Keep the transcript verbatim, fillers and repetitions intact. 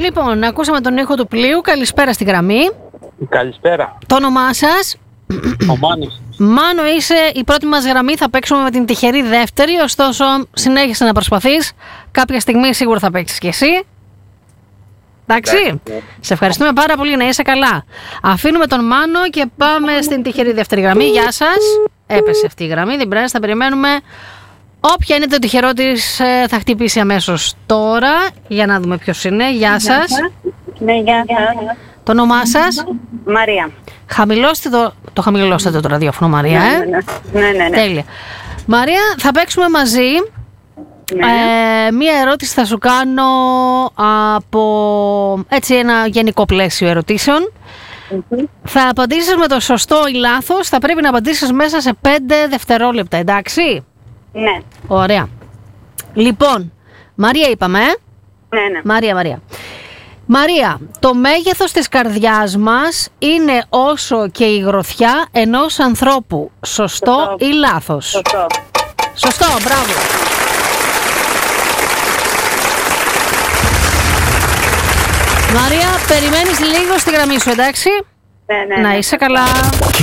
Λοιπόν, ακούσαμε τον ήχο του πλοίου. Καλησπέρα στη γραμμή. Καλησπέρα. Το όνομά σας? Ο Μάνος. Μάνο, είσαι η πρώτη μας γραμμή. Θα παίξουμε με την τυχερή δεύτερη. Ωστόσο, συνέχισε να προσπαθείς. Κάποια στιγμή σίγουρα θα παίξεις κι εσύ. Εντάξει. Εντάξει. Σε ευχαριστούμε πάρα πολύ. Να είσαι καλά. Αφήνουμε τον Μάνο και πάμε στην τυχερή δεύτερη γραμμή. Γεια σας. Έπεσε αυτή η γραμμή. Δεν πειράζει. Θα περιμένουμε. Όποια είναι το τυχερό της θα χτυπήσει αμέσως τώρα. Για να δούμε ποιος είναι. Γεια σας. Ναι, γεια σας. Το όνομά σας? Μαρία. Χαμηλώστε το, το χαμηλώσατε το ραδιόφωνο, Μαρία, Ναι, ε. ναι, ναι. ναι, ναι, ναι. Τέλεια. Μαρία, θα παίξουμε μαζί. Ναι. Ε, μία ερώτηση θα σου κάνω από έτσι ένα γενικό πλαίσιο ερωτήσεων. Mm-hmm. Θα απαντήσεις με το σωστό ή λάθος. Θα πρέπει να απαντήσεις μέσα σε πέντε δευτερόλεπτα, εντάξει? Ναι. Ωραία. Λοιπόν, Μαρία είπαμε, ε? Ναι, ναι. Μαρία, Μαρία. Μαρία, το μέγεθος της καρδιάς μας είναι όσο και η γροθιά ενός ανθρώπου. Σωστό, Σωστό. ή λάθος? Σωστό. Σωστό, μπράβο. Μαρία, περιμένεις λίγο στη γραμμή σου, εντάξει? Ναι, ναι, Να ναι. είσαι καλά.